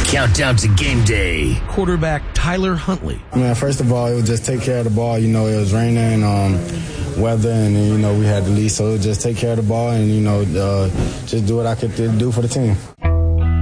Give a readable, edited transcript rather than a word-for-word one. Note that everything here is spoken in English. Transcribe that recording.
Countdown to game day. Quarterback Tyler Huntley. Man, first of all, it was just take care of the ball. You know, it was raining, weather, and, you know, we had the lead, so it was just take care of the ball and, you know, just do what I could do for the team.